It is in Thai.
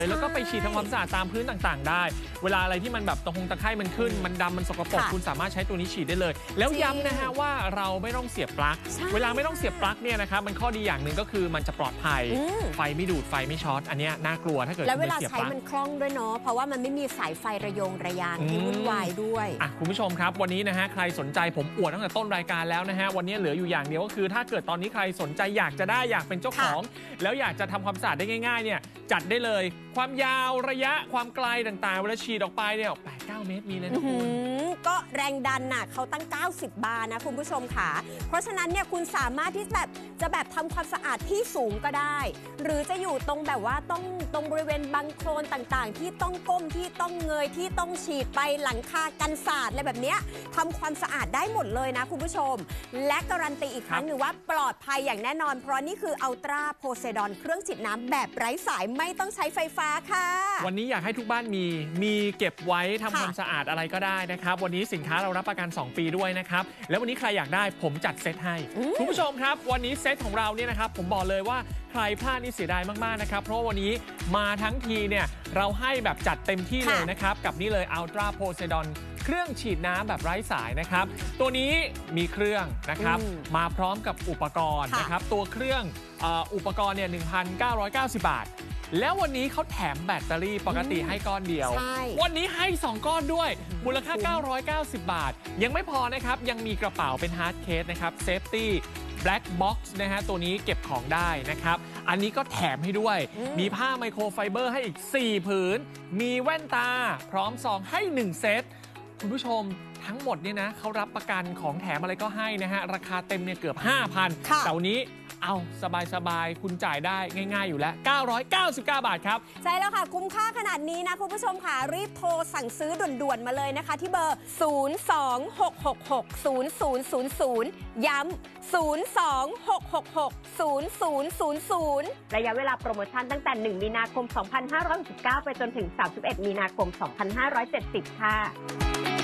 แล้วก็ไปฉีดทำความสะอาดตามพื้นต่างๆได้เวลาอะไรที่มันแบบตะไคร่มันขึ้นมันดำมันสกปรกคุณสามารถใช้ตัวนี้ฉีดได้เลยแล้วย้ำนะฮะว่าเราไม่ต้องเสียบปลั๊กเวลาไม่ต้องเสียบปลั๊กเนี่ยนะครับมันข้อดีอย่างหนึ่งก็คือมันจะปลอดภัยไฟไม่ดูดไฟไม่ช็อตอันนี้น่ากลัวถ้าเกิดแล้วเวลาใช้มันคล่องด้วยเนาะเพราะว่ามันไม่มีสายไฟระยงระยางที่วุ่นวายด้วยคุณผู้ชมครับวันนี้นะฮะใครสนใจผมอวดตั้งแต่ต้นรายการแล้วนะฮะวันนี้เหลืออยู่อย่างเดียวก็คือถ้าเกิดตอนนี้ใครสนใจอยากจะได้อยากเป็นเจ้าของแล้วอยากจะทำความสะอาดได้ง่ายๆเนี่ยจัดได้เลยความยาวระยะความไกลต่างๆเวลาฉีดออกไปเนี่ย8-9 เมตรมีเลยนะคุณก็แรงดันน่ะเขาตั้ง90 บาร์นะคุณผู้ชมค่ะเพราะฉะนั้นเนี่ยคุณสามารถที่จะแบบทำความสะอาดที่สูงก็ได้หรือจะอยู่ตรงแบบว่าตรงบริเวณบังโคลนต่างๆที่ต้องก้มที่ต้องเงยที่ต้องฉีดไปหลังคากันศาสตร์อะไรแบบเนี้ยทำความสะอาดได้หมดเลยนะคุณผู้ชมและการันตีอีกครั้งหนึ่งว่าปลอดภัยอย่างแน่นอนเพราะนี่คืออัลตราโพไซดอนเครื่องฉีดน้ำแบบไร้สายไม่ต้องใช้ไฟฟ้าค่ะวันนี้อยากให้ทุกบ้านมีเก็บไว้ทำความสะอาดอะไรก็ได้นะครับวันนี้สินค้าเรารับประกัน2 ปีด้วยนะครับแล้ววันนี้ใครอยากได้ผมจัดเซตให้คุณผู้ชมครับวันนี้เซตของเราเนี่ยนะครับผมบอกเลยว่าใครพลาดนี่เสียดายมากๆนะครับเพราะวันนี้มาทั้งทีเนี่ยเราให้แบบจัดเต็มที่เลยนะครับกับนี่เลยอัลตราโพไซดอนเครื่องฉีดน้ำแบบไร้สายนะครับตัวนี้มีเครื่องนะครับมาพร้อมกับอุปกรณ์นะครับตัวเครื่องอุปกรณ์เนี่ย 1,990 บาทแล้ววันนี้เขาแถมแบตเตอรี่ปกติให้ก้อนเดียววันนี้ให้2 ก้อนด้วยมูลค่า990 บาทยังไม่พอนะครับยังมีกระเป๋าเป็นฮาร์ดเคสนะครับเซฟตี้Black Box นะฮะตัวนี้เก็บของได้นะครับอันนี้ก็แถมให้ด้วยมีผ้าไมโครไฟเบอร์ให้อีก4 ผืนมีแว่นตาพร้อมซองให้1 เซตคุณผู้ชมทั้งหมดเนี่ยนะเขารับประกันของแถมอะไรก็ให้นะฮะราคาเต็มเนี่ยเกือบ 5,000 แต่วันนี้เอาสบายๆคุณจ่ายได้ง่ายๆอยู่แล้ว999 บาทครับใช่แล้วค่ะคุ้มค่าขนาดนี้นะคุณผู้ชมค่ะรีบโทรสั่งซื้อด่วนๆมาเลยนะคะที่เบอร์ 026660000 ย้ำ 026660000 ระยะเวลาโปรโมชั่นตั้งแต่ 1 มีนาคม 2569 ไปจนถึง 31 มีนาคม 2570 ค่ะ